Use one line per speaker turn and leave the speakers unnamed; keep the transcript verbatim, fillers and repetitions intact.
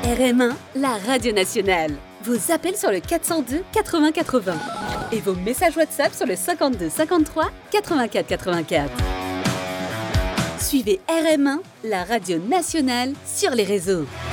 R M un, la radio nationale. Vos appels sur le quatre cent deux quatre-vingts quatre-vingts. Et vos messages WhatsApp sur le cinquante-deux cinquante-trois quatre-vingt-quatre quatre-vingt-quatre. Suivez R M un, la radio nationale, sur les réseaux.